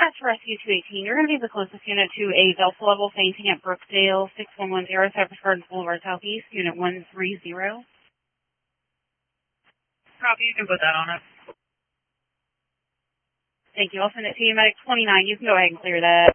That's Rescue 218. You're going to be the closest unit to a VELF level fainting at Brookdale 6110 Cypress Gardens Boulevard Southeast, Unit 130. Copy, you can put that on it. Thank you. I'll send it to you, Medic 29. You can go ahead and clear that.